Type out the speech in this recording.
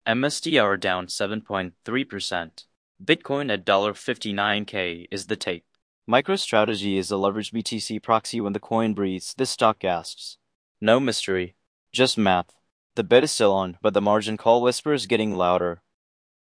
MSTR down 7.3%. Bitcoin at $59K is the take. MicroStrategy is a leveraged BTC proxy when the coin breathes, this stock gasps. No mystery. Just math. The bet is still on, but the margin call whisper is getting louder.